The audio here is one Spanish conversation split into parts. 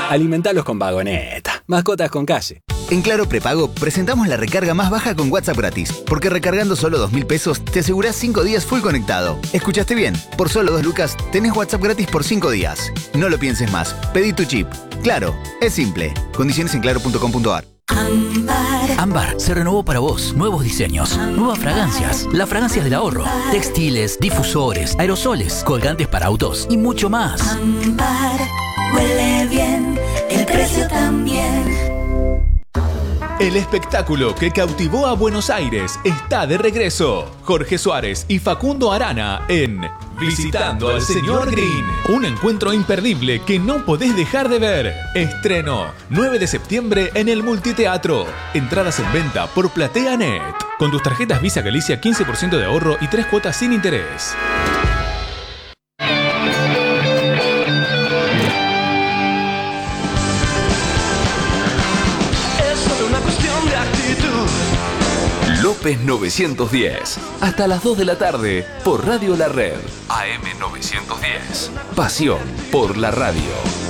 Alimentalos con Vagoneta. Mascotas con calle. En Claro Prepago presentamos la recarga más baja con WhatsApp gratis. Porque recargando solo 2.000 pesos te asegurás 5 días full conectado. ¿Escuchaste bien? Por solo 2 lucas tenés WhatsApp gratis por 5 días. No lo pienses más. Pedí tu chip. Claro, es simple. Condiciones en claro.com.ar. Ámbar se renovó para vos. Nuevos diseños, nuevas fragancias, las fragancias del ahorro, textiles, difusores, aerosoles, colgantes para autos y mucho más. Ámbar huele bien, el precio también. El espectáculo que cautivó a Buenos Aires está de regreso. Jorge Suárez y Facundo Arana en Visitando al Señor Green. Un encuentro imperdible que no podés dejar de ver. Estreno 9 de septiembre en el Multiteatro. Entradas en venta por PlateaNet. Con tus tarjetas Visa Galicia 15% de ahorro y 3 cuotas sin interés. López 910. Hasta las 2 de la tarde por Radio La Red. AM 910. Pasión por la radio.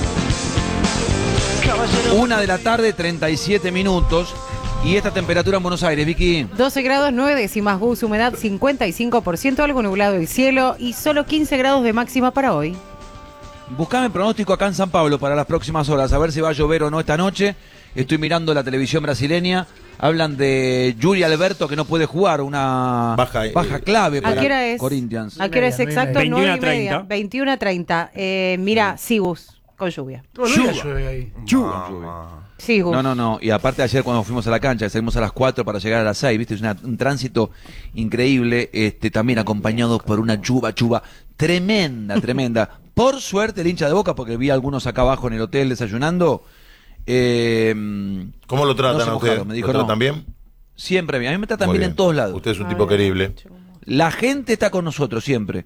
1 de la tarde, 37 minutos. Y esta temperatura en Buenos Aires, Vicky. 12 grados 9 décimas Gus, humedad 55%, algo nublado el cielo y solo 15 grados de máxima para hoy. Buscame pronóstico acá en San Pablo para las próximas horas, a ver si va a llover o no esta noche. Estoy mirando la televisión brasileña. Hablan de Yuri Alberto que no puede jugar, una baja clave para Corinthians. ¿A qué hora es exacto? 21:30. 21:30. Mira, Sigus, con lluvia. Sigus. No. Y aparte ayer cuando fuimos a la cancha, salimos a las 4 para llegar a las 6, ¿viste? Es un tránsito increíble, también acompañado por una chuva tremenda. Por suerte el hincha de Boca, porque vi a algunos acá abajo en el hotel desayunando. ¿Cómo lo tratan a usted? Me dijo, ¿Lo tratan bien? Siempre bien. A mí me tratan bien en todos lados. Usted es un tipo querible. La gente está con nosotros siempre.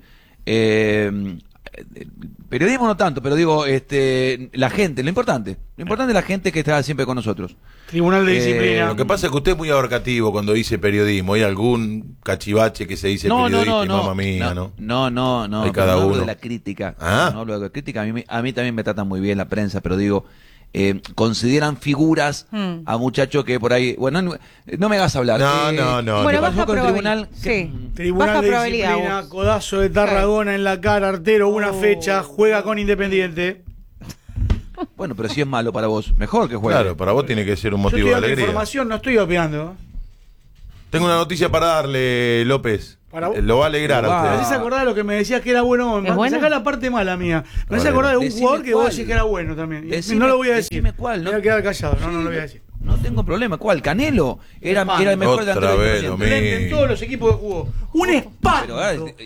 Periodismo no tanto, pero digo, la gente, lo importante es la gente que está siempre con nosotros. Tribunal de Disciplina. Lo que pasa es que usted es muy abarcativo cuando dice periodismo. Hay algún cachivache que se dice periodista y mamá mía, ¿no? No. Hay cada hablo uno. de la crítica. No hablo de la crítica. A mí también me tratan muy bien la prensa, pero digo, consideran figuras a muchachos que por ahí... Bueno, no me hagas hablar. No. Bueno, baja con tribunal. Tribunal de Disciplina, codazo de Tarragona en la cara, artero, una fecha, juega con Independiente. Bueno, pero si es malo para vos, mejor que juegue. Claro, para vos tiene que ser un motivo Yo estoy de dando alegría. información, no estoy opinando. Tengo una noticia para darle, López. Lo va a alegrar a Me usted. haces acordar de lo que me decías que era bueno. Me sacá la parte mala mía. Me haces acordar de un jugador que vos decís que era bueno también. No lo voy a decir. Decime cuál. Me voy a quedar callado. No lo voy a decir. No tengo problema. ¿Cuál? Canelo. Era el mejor Otra vez delantero lo del mismo. En todos los equipos que jugó. Un espanto.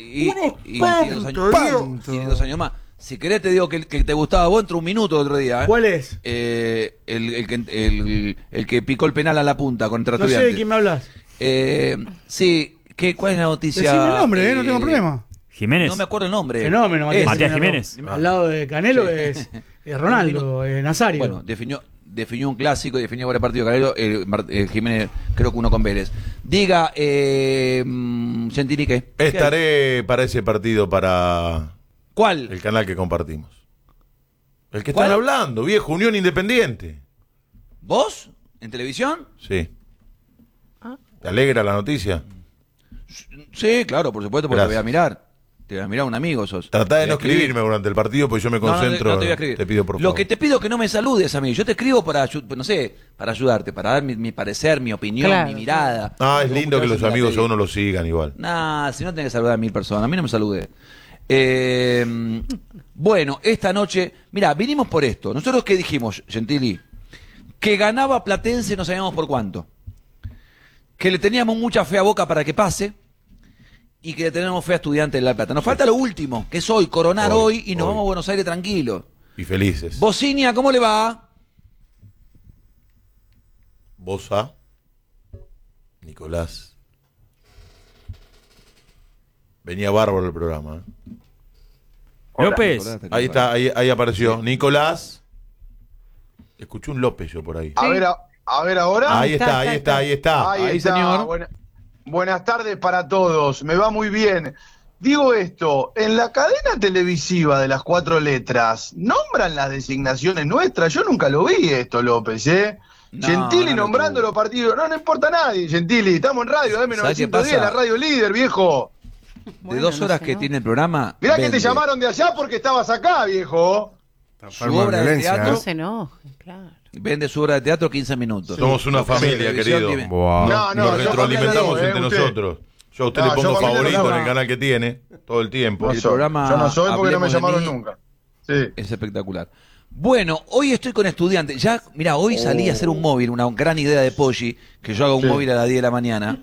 Tiene 2 años más. Si querés te digo que te gustaba vos, entró un minuto el otro día. ¿Cuál es? El que picó el penal a la punta contra No sé de quién me hablas. Sí. ¿Cuál es la noticia? Decime el nombre, no tengo problema. Jiménez. No me acuerdo el nombre. Fenómeno, Matías Jiménez. Al lado de Canelo es Ronaldo, Nazario. Bueno, definió un clásico y definió varios partidos. Canelo, Jiménez, creo que uno con Vélez. Diga, Gentili, ¿qué? Estaré para ese partido para... ¿Cuál? El canal que compartimos. El que están hablando, viejo, Unión Independiente. ¿Vos? ¿En televisión? Sí. ¿Te alegra la noticia? Sí, claro, por supuesto, porque te voy a mirar. Te voy a mirar un amigo sos. Tratá de no escribirme durante el partido, porque yo me concentro. No te voy a escribir. Te pido por favor. Lo que te pido es que no me saludes a mí. Yo te escribo para ayudarte, para dar mi parecer, mi opinión, mi mirada. Es lindo que los amigos a uno lo sigan igual. Si no tenés que saludar a 1000 personas, a mí no me saludes. Bueno, esta noche, mira, vinimos por esto. Nosotros, ¿qué dijimos, Gentili? Que ganaba Platense, no sabíamos por cuánto. Que le teníamos mucha fe a Boca para que pase y que le tenemos fe a Estudiantes de La Plata. Nos falta lo último, que es hoy, coronar hoy y nos vamos a Buenos Aires tranquilos. Y felices. Bocinia, ¿cómo le va? Bosa. Nicolás. Venía bárbaro el programa. López. Ahí está, ahí apareció. Nicolás. Escuché un López yo por ahí. A ver ahora. Ahí está. Ahí, señor. Buenas tardes para todos. Me va muy bien. digo esto, en la cadena televisiva de las 4 letras, ¿nombran las designaciones nuestras? Yo nunca lo vi esto, López, ¿eh? Gentili nombrando los partidos. No importa a nadie, Gentili. Estamos en radio, dame 910, la radio líder, viejo. De 2 horas que tiene el programa. Mirá que te llamaron de allá porque estabas acá, viejo. Su obra de teatro. No se enoje, claro. Vende su obra de teatro 15 minutos. Somos una familia, querido. Nos retroalimentamos entre nosotros. Yo a usted le pongo favorito en el canal que tiene todo el tiempo. El programa yo no soy porque no me llamaron nunca. Sí. Es espectacular. Bueno, hoy estoy con estudiantes. Ya, mira, hoy salí a hacer un móvil, una gran idea de Poggi, que yo hago un móvil a las 10 de la mañana.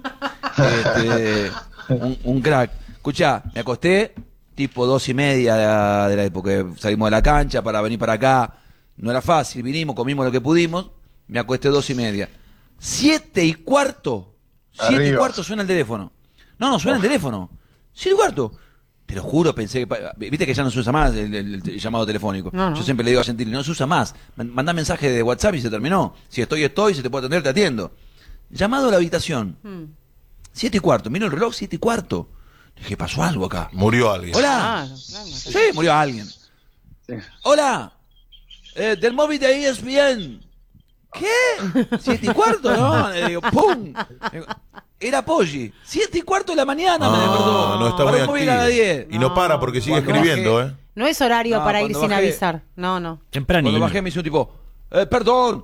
Un crack. Escuchá, me acosté tipo 2:30 de la época. Salimos de la cancha para venir para acá. No era fácil, vinimos, comimos lo que pudimos. Me acosté 2:30. 7:15. 7:15 suena el teléfono. No, suena el teléfono. 7:15. Te lo juro, pensé que... Viste que ya no se usa más el llamado telefónico. No. Yo siempre le digo a Gentili, no se usa más. Mandá mensaje de WhatsApp y se terminó. Si estoy, si te puedo atender, te atiendo. Llamado a la habitación. 7:15. Miro el reloj, 7:15. Dije, pasó algo acá. Murió alguien. Hola. Sí, murió alguien. Sí. Hola. Del móvil de ESPN. ¿Qué? 7:15, ¿no? Le digo, ¡pum! Era Poggi. 7:15 de la mañana me despertó. No está muy activo. Y no para porque sigue escribiendo, ¿eh? No es horario para ir sin avisar. No. Temprano. Cuando bajé me hizo un tipo, perdón,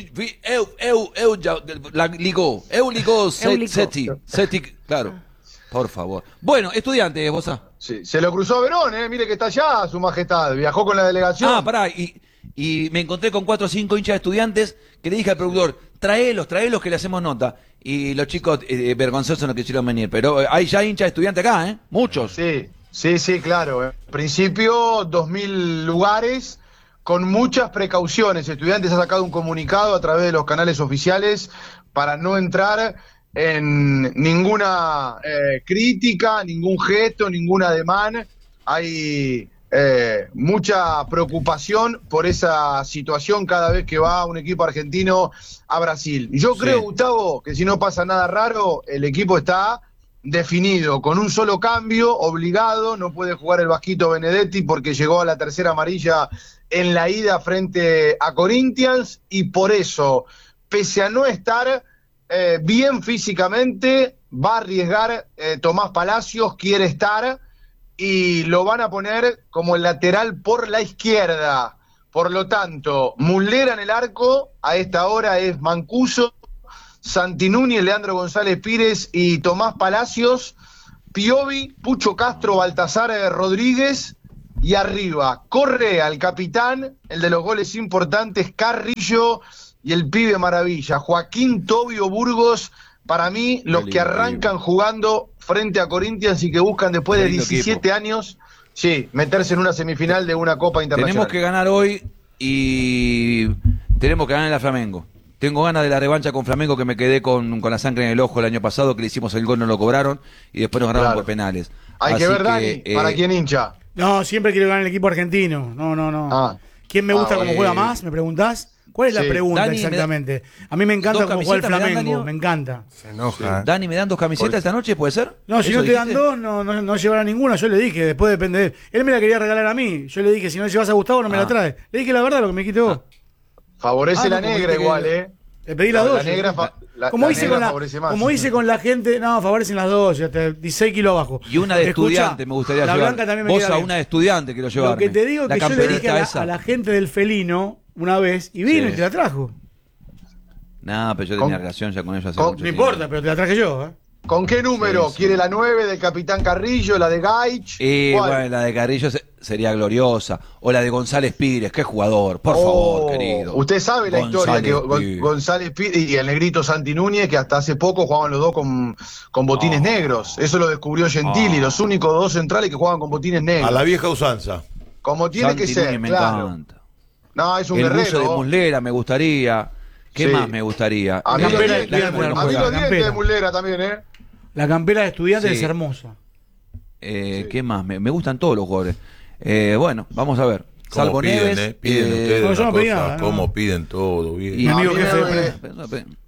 ligó, Seti, claro. Por favor. Bueno, estudiante, vos. Sí, se lo cruzó a Verón, mire que está allá, su majestad. Viajó con la delegación. Pará, y me encontré con 4 o 5 hinchas de estudiantes que le dije al productor, traelos que le hacemos nota. Y los chicos vergonzosos no quisieron venir. Pero hay ya hinchas de estudiantes acá, Muchos. Sí, claro. En principio, 2.000 lugares con muchas precauciones. Estudiantes ha sacado un comunicado a través de los canales oficiales para no entrar en ninguna crítica, ningún gesto, ningún ademán. Hay mucha preocupación por esa situación cada vez que va un equipo argentino a Brasil. Yo creo, Gustavo, que si no pasa nada raro, el equipo está definido, con un solo cambio, obligado. No puede jugar el Vasquito Benedetti porque llegó a la tercera amarilla en la ida frente a Corinthians, y por eso, pese a no estar bien físicamente, va a arriesgar Tomás Palacios, quiere estar, y lo van a poner como el lateral por la izquierda. Por lo tanto, Muslera en el arco, a esta hora es Mancuso, Santi Núñez, Leandro González Pires y Tomás Palacios, Piovi, Pucho Castro, Baltasar Rodríguez, y arriba Correa, el capitán, el de los goles importantes, Carrillo, y el pibe maravilla, Joaquín Tobio Burgos. Para mí, los que arrancan jugando frente a Corinthians y que buscan después de 17 años, meterse en una semifinal de una Copa Internacional. Tenemos que ganar hoy y tenemos que ganar en la Flamengo. Tengo ganas de la revancha con Flamengo, que me quedé con la sangre en el ojo el año pasado, que le hicimos el gol, no lo cobraron, y después nos ganaron por penales. Hay que ver, Dani, ¿para quién hincha? No, siempre quiero ganar el equipo argentino. No. ¿Quién me gusta cómo juega más? ¿Me preguntás? ¿Cuál es la pregunta, Dani, exactamente? A mí me encanta cómo juega el Flamengo, me encanta. Se enoja. Dani, ¿me dan 2 camisetas esta noche? ¿Puede ser? No, si no te dan 2, no llevará ninguna. Yo le dije, después depende de él. Él me la quería regalar a mí. Yo le dije, si no le llevas a Gustavo, no me la trae. Le dije la verdad, lo que me quité vos. Favorece la negra igual, Le pedí las 2. La negra como hice con la gente, no, favorecen las 2, 16 kilos abajo. Y una de estudiante me gustaría llevar. Blanca también me vos a una de estudiante quiero llevar. Lo que te digo es que yo le dije a la gente del felino una vez y vino y te la trajo. No, pero yo tenía relación ya con ellos hace mucho. No importa, pero te la traje yo, ¿Con qué número? ¿Quiere la 9 del Capitán Carrillo, la de Gaich? Bueno, la de Carrillo sería gloriosa. O la de González Pires, qué jugador, por favor, querido. Usted sabe la historia que González Pires y el negrito Santi Núñez, que hasta hace poco jugaban los dos con botines negros. Eso lo descubrió Gentili, los únicos 2 centrales que jugaban con botines negros. A la vieja usanza. Como tiene Santi que ser, Núñez me claro. encanta. No, es un el guerrero. El buzo de Muslera me gustaría. ¿Qué más me gustaría? A mí los dientes de Muslera también, La campera de estudiantes es hermosa. ¿Qué más? Me gustan todos los jugadores. Bueno, vamos a ver. Salvo Neves. Piden ustedes una cosa, cómo piden todo. Bien. Mi amigo jefe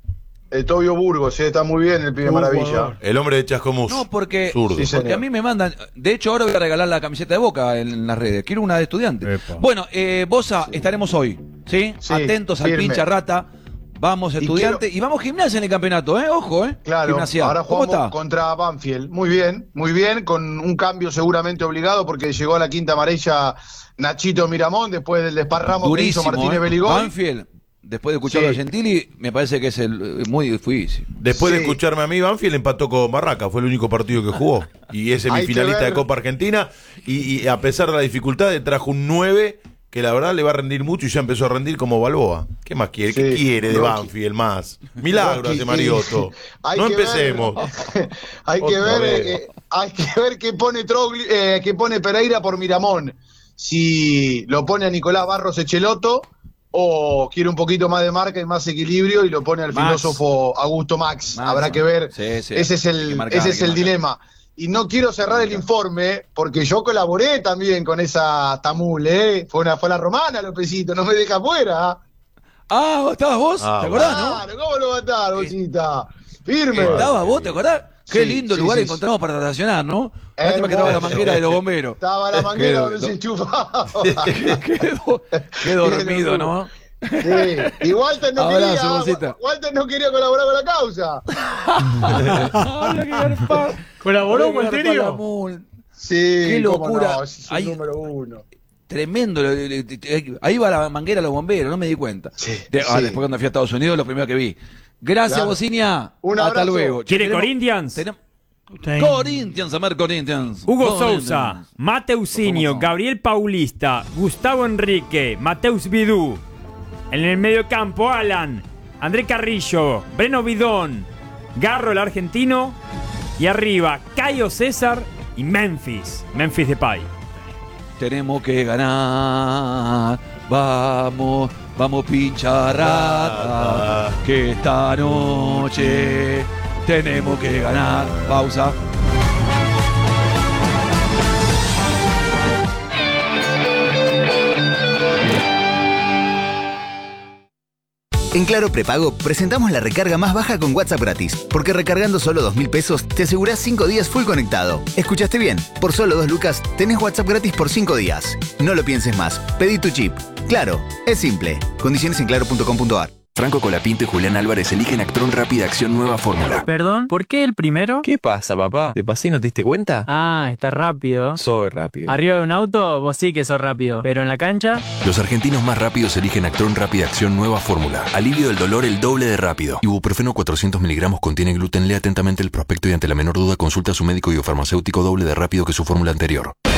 Tobio Burgos, está muy bien el pibe maravilla. El hombre de Chascomús. No, porque, zurdo. porque a mí me mandan. De hecho, ahora voy a regalar la camiseta de Boca en las redes. Quiero una de estudiante. Bueno, Bosa, estaremos hoy. ¿Sí? Atentos al pincha rata. Vamos, estudiante. Y vamos Gimnasia en el campeonato, Ojo, Claro, Gimnasia. ahora jugamos contra Banfield. Muy bien, con un cambio seguramente obligado porque llegó a la quinta amarilla Nachito Miramón después del desparramo durísimo, que hizo Martínez Beligol. Banfield. Después de escucharlo a Gentili, me parece que es muy difícil. Después de escucharme a mí, Banfield empató con Barraca, fue el único partido que jugó. Y es semifinalista de Copa Argentina. Y a pesar de la dificultad, trajo un 9 que la verdad le va a rendir mucho y ya empezó a rendir como Balboa. ¿Qué más quiere? ¿Qué quiere de Banfield más? Milagro hace Mariotto. No empecemos. Hay que ver qué pone Pereira por Miramón. Si lo pone a Nicolás Barros Echeloto o quiere un poquito más de marca y más equilibrio y lo pone al filósofo Augusto Max. Habrá que ver. Ese es el dilema. Y no quiero cerrar el informe porque yo colaboré también con esa Tamul, Fue la romana, Lópezito, no me deja fuera. ¿Estabas vos? ¿Te acordás, no? Claro, ¿cómo lo va a estar, Bosita? Firme. ¿Estabas vos? ¿Te acordás? Qué lindo lugar encontramos para estacionar, ¿no? Lástima que estaba la manguera de los bomberos. Estaba la manguera donde se enchufaba. Qué dormido, ¿no? Sí. Y Walter no quería colaborar con la causa. ¿Colaboró Walterio? Sí, qué locura. No, es el número uno. Tremendo. Ahí va la manguera de los bomberos, no me di cuenta. Después cuando fui a Estados Unidos, lo primero que vi. Gracias, Bocinia. Hasta luego. ¿Quiere Corinthians? Corinthians, Amer Corinthians. Hugo Sousa, Mateusinho, Gabriel Paulista, Gustavo Enrique, Mateus Vidú. En el mediocampo, Alan, André Carrillo, Breno Bidón, Garro el argentino. Y arriba, Caio César y Memphis Depay. Tenemos que ganar. Vamos pincha rata. Que esta noche tenemos que ganar. Pausa. En Claro Prepago presentamos la recarga más baja con WhatsApp gratis, porque recargando solo 2.000 pesos te asegurás 5 días full conectado. ¿Escuchaste bien? Por solo 2 lucas tenés WhatsApp gratis por 5 días. No lo pienses más, pedí tu chip. Claro, es simple. Condiciones en claro.com.ar. Franco Colapinto y Julián Álvarez eligen Actron Rápida Acción Nueva Fórmula. Perdón, ¿por qué el primero? ¿Qué pasa, papá? ¿Te pasé y no te diste cuenta? Está rápido. Soy rápido. Arriba de un auto, vos sí que sos rápido. Pero en la cancha... Los argentinos más rápidos eligen Actron Rápida Acción Nueva Fórmula. Alivio del dolor el doble de rápido. Ibuprofeno 400 miligramos contiene gluten. Lea atentamente el prospecto y ante la menor duda consulta a su médico y o farmacéutico doble de rápido que su fórmula anterior.